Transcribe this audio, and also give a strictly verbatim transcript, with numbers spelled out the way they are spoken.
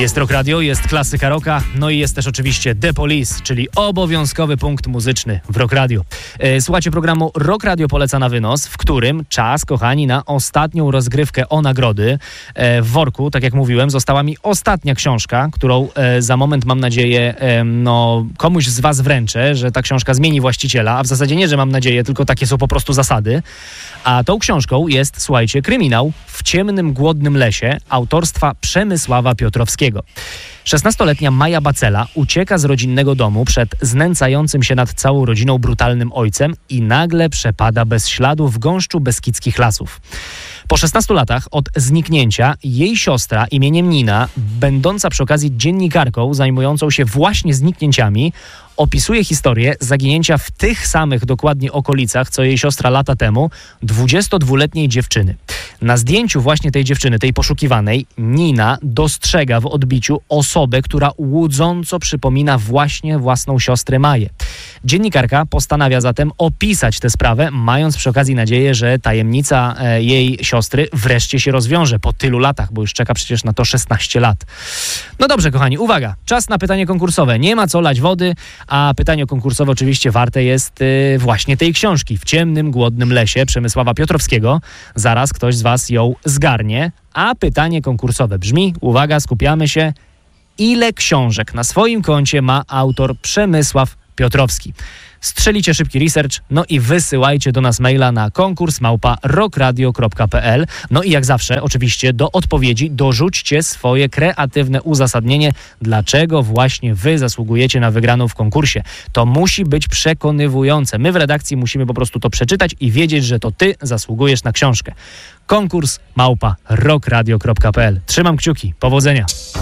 Jest Rock Radio, jest klasyka rocka, no i jest też oczywiście The Police, czyli obowiązkowy punkt muzyczny w Rock Radio. Słuchajcie programu Rock Radio poleca na wynos, w którym czas, kochani, na ostatnią rozgrywkę o nagrody. W worku, tak jak mówiłem, została mi ostatnia książka, którą za moment, mam nadzieję, no, komuś z was wręczę, że ta książka zmieni właściciela, a w zasadzie nie, że mam nadzieję, tylko takie są po prostu zasady. A tą książką jest, słuchajcie, kryminał W ciemnym, głodnym lesie autorstwa Przemysława Piotrowskiego. szesnastoletnia Maja Bacela ucieka z rodzinnego domu przed znęcającym się nad całą rodziną brutalnym ojcem i nagle przepada bez śladu w gąszczu beskidzkich lasów. Po szesnastu latach od zniknięcia jej siostra imieniem Nina, będąca przy okazji dziennikarką zajmującą się właśnie zniknięciami, opisuje historię zaginięcia w tych samych dokładnie okolicach, co jej siostra lata temu, dwudziestodwuletniej dziewczyny. Na zdjęciu właśnie tej dziewczyny, tej poszukiwanej, Nina dostrzega w odbiciu osobę, która łudząco przypomina właśnie własną siostrę Maję. Dziennikarka postanawia zatem opisać tę sprawę, mając przy okazji nadzieję, że tajemnica e, jej siostry wreszcie się rozwiąże po tylu latach, bo już czeka przecież na to szesnaście lat. No dobrze, kochani, uwaga, czas na pytanie konkursowe. Nie ma co lać wody, a pytanie konkursowe oczywiście warte jest y, właśnie tej książki W ciemnym, głodnym lesie Przemysława Piotrowskiego. Zaraz ktoś z was ją zgarnie, a pytanie konkursowe brzmi, uwaga, skupiamy się, ile książek na swoim koncie ma autor Przemysław Piotrowski? Strzelicie szybki research, no i wysyłajcie do nas maila na konkurs małpa rockradio kropka p l. No i jak zawsze, oczywiście, do odpowiedzi dorzućcie swoje kreatywne uzasadnienie, dlaczego właśnie wy zasługujecie na wygraną w konkursie. To musi być przekonywujące. My w redakcji musimy po prostu to przeczytać i wiedzieć, że to ty zasługujesz na książkę. Konkurs małpa rockradio kropka p l. Trzymam kciuki. Powodzenia.